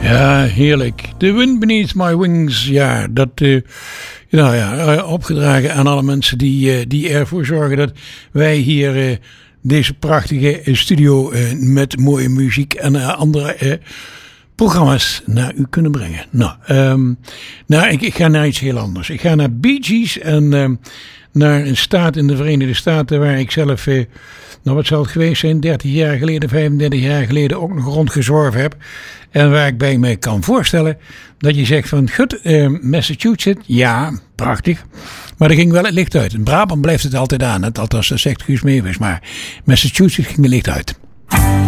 Ja, heerlijk. The Wind Beneath My Wings. Ja, dat opgedragen aan alle mensen die ervoor zorgen dat wij hier deze prachtige studio met mooie muziek en andere programma's naar u kunnen brengen. Ik ga naar iets heel anders. Ik ga naar Bee Gees en naar een staat in de Verenigde Staten waar ik zelf, wat zal het geweest zijn, 30 jaar geleden, 35 jaar geleden ook nog rondgezworven heb. En waar ik bij me kan voorstellen dat je zegt van, goed, Massachusetts, ja, prachtig. Maar er ging wel het licht uit. In Brabant blijft het altijd aan. Althans, dat zegt Guus Meeuwis. Maar Massachusetts ging het licht uit.